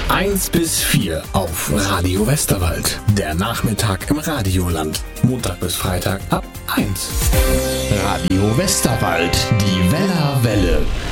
1 bis 4 auf Radio Westerwald. Der Nachmittag im Radioland. Montag bis Freitag ab 1. Radio Westerwald, die Weller Welle.